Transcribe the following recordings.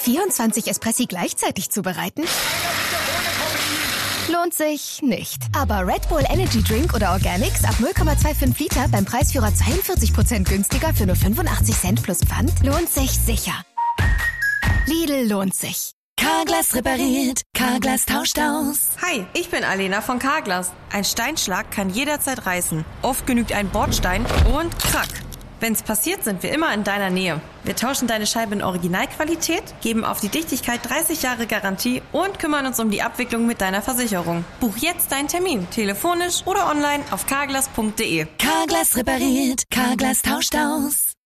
24 Espressi gleichzeitig zubereiten? Lohnt sich nicht. Aber Red Bull Energy Drink oder Organics ab 0,25 Liter beim Preisführer 42% günstiger für nur 85 Cent plus Pfand lohnt sich sicher. Lidl lohnt sich. Carglass repariert, Carglass tauscht aus. Hi, ich bin Alena von Carglass. Ein Steinschlag kann jederzeit reißen. Oft genügt ein Bordstein und krack. Wenn's passiert, sind wir immer in deiner Nähe. Wir tauschen deine Scheibe in Originalqualität, geben auf die Dichtigkeit 30 Jahre Garantie und kümmern uns um die Abwicklung mit deiner Versicherung. Buch jetzt deinen Termin, telefonisch oder online auf carglass.de. Carglass repariert, Carglass tauscht aus.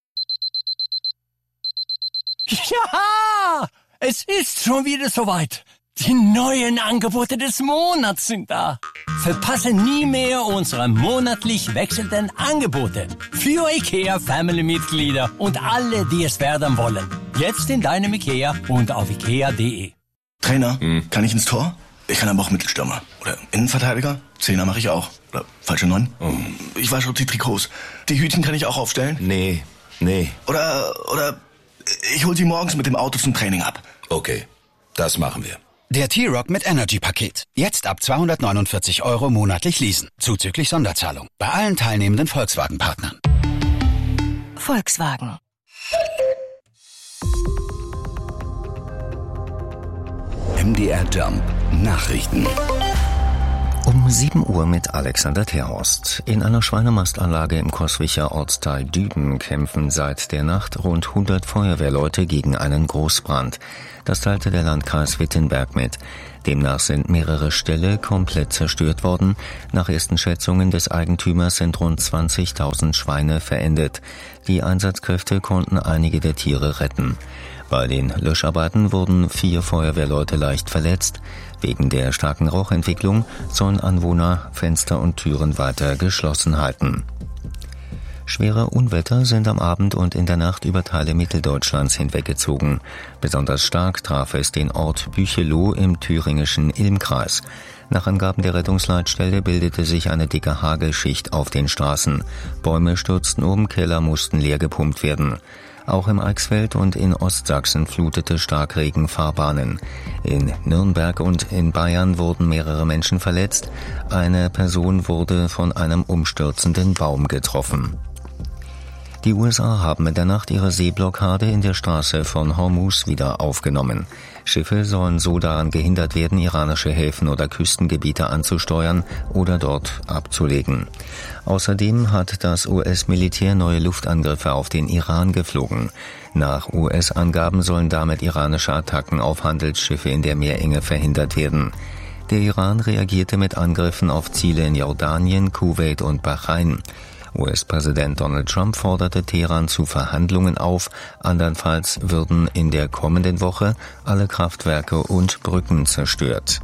Ja, es ist schon wieder soweit. Die neuen Angebote des Monats sind da. Verpasse nie mehr unsere monatlich wechselnden Angebote. Für IKEA-Family-Mitglieder und alle, die es werden wollen. Jetzt in deinem IKEA und auf ikea.de. Trainer, kann ich ins Tor? Ich kann aber auch Mittelstürmer. Oder Innenverteidiger? Zehner mache ich auch. Oder falsche 9? Ich wasche die Trikots. Die Hütchen kann ich auch aufstellen? Nee. Oder ich hol sie morgens mit dem Auto zum Training ab. Okay, das machen wir. Der T-Rock mit Energy-Paket. Jetzt ab 249 € monatlich leasen. Zuzüglich Sonderzahlung. Bei allen teilnehmenden Volkswagen-Partnern. Volkswagen. MDR Jump. Nachrichten. Um 7 Uhr mit Alexander Terhorst. In einer Schweinemastanlage im Coswicher Ortsteil Düben kämpfen seit der Nacht rund 100 Feuerwehrleute gegen einen Großbrand. Das teilte der Landkreis Wittenberg mit. Demnach sind mehrere Ställe komplett zerstört worden. Nach ersten Schätzungen des Eigentümers sind rund 20.000 Schweine verendet. Die Einsatzkräfte konnten einige der Tiere retten. Bei den Löscharbeiten wurden 4 Feuerwehrleute leicht verletzt. Wegen der starken Rauchentwicklung sollen Anwohner Fenster und Türen weiter geschlossen halten. Schwere Unwetter sind am Abend und in der Nacht über Teile Mitteldeutschlands hinweggezogen. Besonders stark traf es den Ort Bücheloh im thüringischen Ilmkreis. Nach Angaben der Rettungsleitstelle bildete sich eine dicke Hagelschicht auf den Straßen. Bäume stürzten um, Keller mussten leer gepumpt werden. Auch im Eichsfeld und in Ostsachsen flutete Starkregen Fahrbahnen. In Nürnberg und in Bayern wurden mehrere Menschen verletzt. Eine Person wurde von einem umstürzenden Baum getroffen. Die USA haben in der Nacht ihre Seeblockade in der Straße von Hormuz wieder aufgenommen. Schiffe sollen so daran gehindert werden, iranische Häfen oder Küstengebiete anzusteuern oder dort abzulegen. Außerdem hat das US-Militär neue Luftangriffe auf den Iran geflogen. Nach US-Angaben sollen damit iranische Attacken auf Handelsschiffe in der Meerenge verhindert werden. Der Iran reagierte mit Angriffen auf Ziele in Jordanien, Kuwait und Bahrain. US-Präsident Donald Trump forderte Teheran zu Verhandlungen auf, andernfalls würden in der kommenden Woche alle Kraftwerke und Brücken zerstört.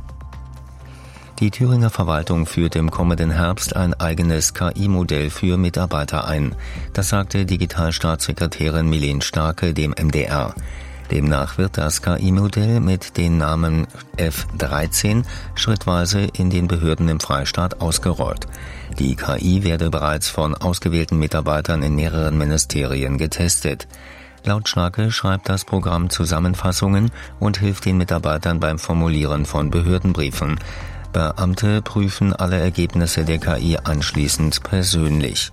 Die Thüringer Verwaltung führt im kommenden Herbst ein eigenes KI-Modell für Mitarbeiter ein. Das sagte Digitalstaatssekretärin Milene Starke dem MDR. Demnach wird das KI-Modell mit den Namen F13 schrittweise in den Behörden im Freistaat ausgerollt. Die KI werde bereits von ausgewählten Mitarbeitern in mehreren Ministerien getestet. Laut Starke schreibt das Programm Zusammenfassungen und hilft den Mitarbeitern beim Formulieren von Behördenbriefen. Beamte prüfen alle Ergebnisse der KI anschließend persönlich.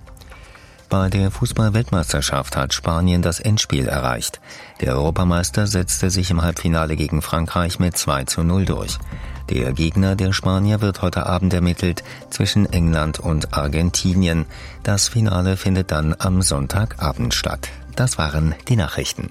Bei der Fußball-Weltmeisterschaft hat Spanien das Endspiel erreicht. Der Europameister setzte sich im Halbfinale gegen Frankreich mit 2:0 durch. Der Gegner der Spanier wird heute Abend ermittelt zwischen England und Argentinien. Das Finale findet dann am Sonntagabend statt. Das waren die Nachrichten.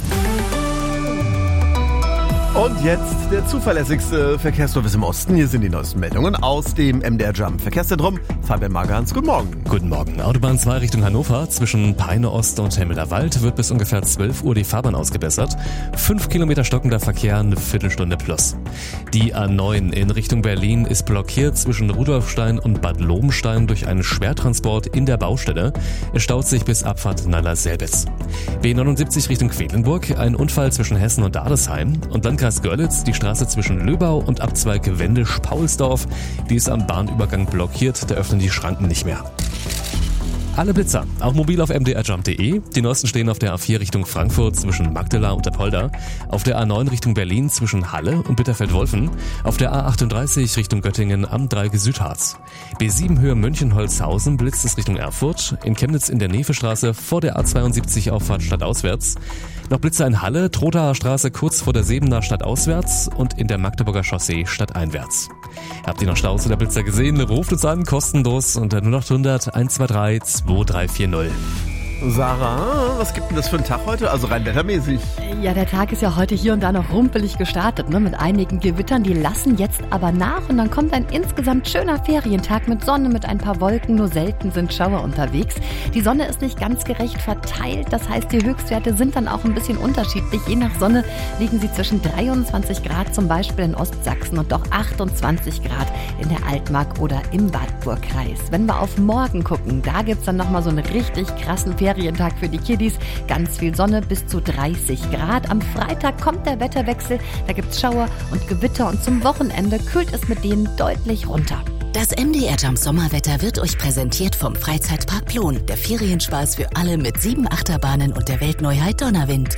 Und jetzt der zuverlässigste Verkehrsservice im Osten. Hier sind die neuesten Meldungen aus dem MDR Jump Verkehrszentrum. Fabian Magans, guten Morgen. Guten Morgen. Autobahn 2 Richtung Hannover. Zwischen Peine Ost und Hemmeler Wald wird bis ungefähr 12 Uhr die Fahrbahn ausgebessert. 5 Kilometer stockender Verkehr, eine Viertelstunde plus. Die A9 in Richtung Berlin ist blockiert zwischen Rudolfstein und Bad Lobenstein durch einen Schwertransport in der Baustelle. Es staut sich bis Abfahrt Nalla-Selbitz. B79 Richtung Quedlinburg. Ein Unfall zwischen Hessen und Dadesheim. Und Landkreis Görlitz, die Straße zwischen Löbau und Abzweig Wendisch-Paulsdorf, die ist am Bahnübergang blockiert, da öffnen die Schranken nicht mehr. Alle Blitzer, auch mobil auf mdrjump.de. Die neuesten stehen auf der A4 Richtung Frankfurt zwischen Magdala und Apolda, auf der A9 Richtung Berlin zwischen Halle und Bitterfeld-Wolfen, auf der A38 Richtung Göttingen am Dreieck Südharz. B7 Höhe München-Holzhausen blitzt es Richtung Erfurt, in Chemnitz in der Nevestraße vor der A72 Auffahrt stadtauswärts. Noch Blitzer in Halle, Trothaer Straße kurz vor der Sebener stadtauswärts und in der Magdeburger Chaussee stadteinwärts. Habt ihr noch Staus oder Blitzer gesehen? Ruft uns an, kostenlos unter 0800 123 2340. Sarah, was gibt denn das für einen Tag heute? Also rein wettermäßig. Ja, der Tag ist ja heute hier und da noch rumpelig gestartet, ne? Mit einigen Gewittern, die lassen jetzt aber nach und dann kommt ein insgesamt schöner Ferientag mit Sonne, mit ein paar Wolken, nur selten sind Schauer unterwegs. Die Sonne ist nicht ganz gerecht verteilt, das heißt, die Höchstwerte sind dann auch ein bisschen unterschiedlich. Je nach Sonne liegen sie zwischen 23 Grad zum Beispiel in Ostsachsen und doch 28 Grad in der Altmark oder im Wartburgkreis. Wenn wir auf morgen gucken, da gibt's dann nochmal so einen richtig krassen Ferientag für die Kiddies. Ganz viel Sonne, bis zu 30 Grad. Am Freitag kommt der Wetterwechsel. Da gibt's Schauer und Gewitter und zum Wochenende kühlt es mit denen deutlich runter. Das MDR Jump Sommerwetter wird euch präsentiert vom Freizeitpark Plon. Der Ferienspaß für alle mit 7 Achterbahnen und der Weltneuheit Donnerwind.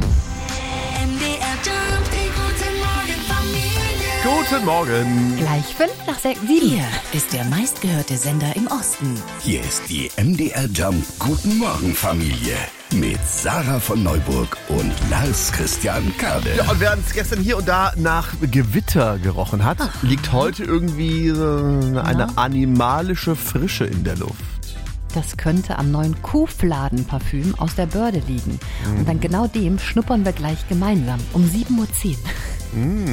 Guten Morgen. Gleich 5 nach 7. Hier ist der meistgehörte Sender im Osten. Hier ist die MDR Jump Guten Morgen Familie mit Sarah von Neuburg und Lars Christian Kade. Ja, und während es gestern hier und da nach Gewitter gerochen hat, liegt heute irgendwie eine animalische Frische in der Luft. Das könnte am neuen Kuhfladen-Parfüm aus der Börde liegen. Und an genau dem schnuppern wir gleich gemeinsam um 7:10 Uhr.